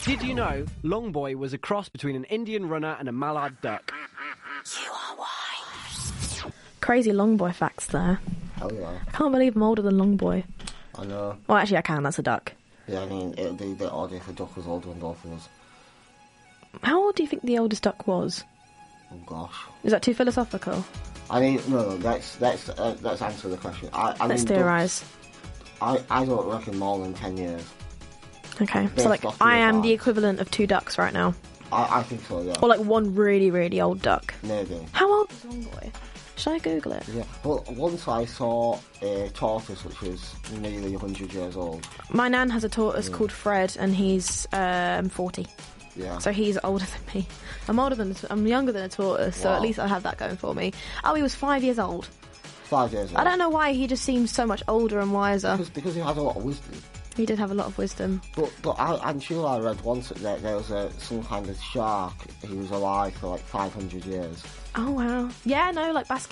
Did you know Longboy was a cross between an Indian runner and a mallard duck? You are wise. Crazy Longboy facts there. Hell yeah. I can't believe I'm older than Longboy. I know. Well, actually, I can. That's a duck. Yeah, I mean, it would be a bit odd if a duck was older than both of us. How old do you think the oldest duck was? Oh, gosh. Is that too philosophical? I mean, no, let's answer the question. Let's theorise. I don't reckon more than 10 years. Okay, Based so like off I your am the vibes. equivalent of 2 ducks right now. I think so, yeah. Or like one really, really old duck. Maybe. How old is Longboy? Should I Google it? Yeah, but once I saw a tortoise which was nearly 100 years old. My nan has a tortoise called Fred, and he's 40. Yeah. So he's older than me. I'm younger than a tortoise, so Wow. at least I have that going for me. Oh, he was 5 years old. 5 years old. I don't know why he just seems so much older and wiser. Because he has a lot of wisdom. He did have a lot of wisdom. But I'm sure I read once that there was some kind of shark who was alive for like 500 years. Oh wow. Yeah, no, like